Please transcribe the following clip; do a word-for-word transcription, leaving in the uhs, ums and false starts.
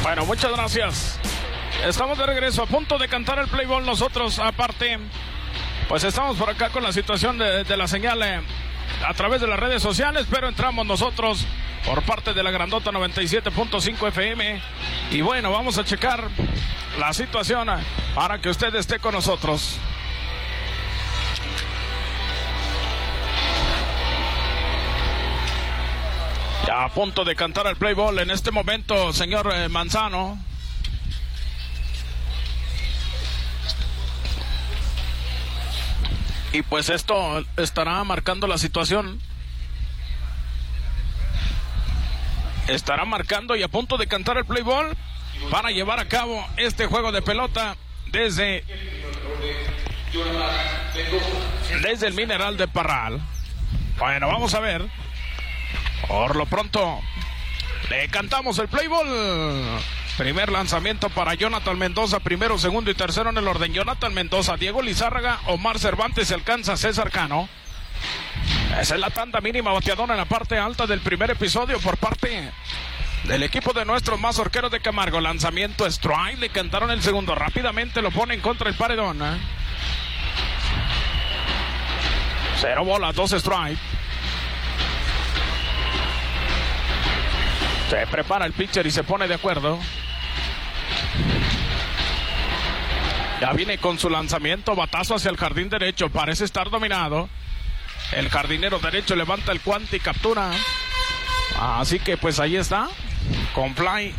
Bueno, muchas gracias. Estamos de regreso, a punto de cantar el play ball. Nosotros, aparte, pues estamos por acá con la situación de, de la señal eh, a través de las redes sociales, pero entramos nosotros por parte de la Grandota noventa y siete punto cinco F M. Y bueno, vamos a checar la situación para que usted esté con nosotros. Ya a punto de cantar el play ball en este momento, señor eh, Manzano. Y pues esto estará marcando la situación. Estará marcando y a punto de cantar el play ball para llevar a cabo este juego de pelota desde, desde el Mineral de Parral. Bueno, vamos a ver. Por lo pronto, le cantamos el play ball. Primer lanzamiento para Jonathan Mendoza, primero, segundo y tercero en el orden. Jonathan Mendoza, Diego Lizárraga, Omar Cervantes, se alcanza César Cano. Esa es la tanda mínima bateadora en la parte alta del primer episodio por parte del equipo de nuestros mazorqueros de Camargo. Lanzamiento strike, le cantaron el segundo, rápidamente lo ponen contra el paredón. ¿eh? Cero bolas, dos strike. Se prepara el pitcher y se pone de acuerdo. Ya viene con su lanzamiento, batazo hacia el jardín derecho, parece estar dominado. El jardinero derecho levanta el guante y captura. Así que pues ahí está, con fly